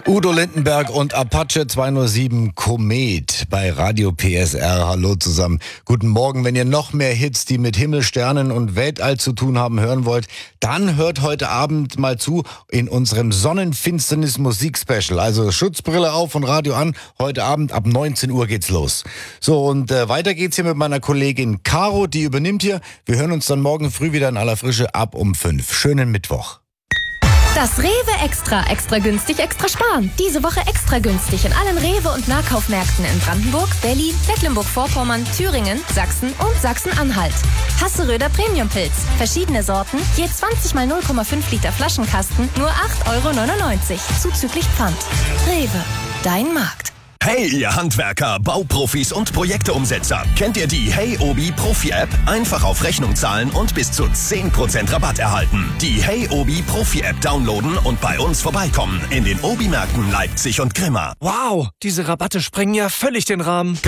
Udo Lindenberg und Apache 207 Komet bei Radio PSR. Hallo zusammen. Guten Morgen. Wenn ihr noch mehr Hits, die mit Himmel, Sternen und Weltall zu tun haben, hören wollt, dann hört heute Abend mal zu in unserem Sonnenfinsternis Musik-Special. Also Schutzbrille auf und Radio an. Heute Abend ab 19 Uhr geht's los. So, und weiter geht's hier mit meiner Kollegin Caro, die übernimmt hier. Wir hören uns dann morgen früh wieder in aller Frische ab um 5. Schönen Mittwoch. Das Rewe Extra. Extra günstig, extra sparen. Diese Woche extra günstig in allen Rewe- und Nahkaufmärkten in Brandenburg, Berlin, Mecklenburg-Vorpommern, Thüringen, Sachsen und Sachsen-Anhalt. Hasseröder Premiumpilz. Verschiedene Sorten, je 20 mal 0,5 Liter Flaschenkasten, nur 8,99 €. Zuzüglich Pfand. Rewe. Dein Markt. Hey, ihr Handwerker, Bauprofis und Projekteumsetzer. Kennt ihr die Hey Obi Profi-App? Einfach auf Rechnung zahlen und bis zu 10% Rabatt erhalten. Die Hey Obi Profi-App downloaden und bei uns vorbeikommen in den Obi-Märkten Leipzig und Grimma. Wow, diese Rabatte sprengen ja völlig den Rahmen.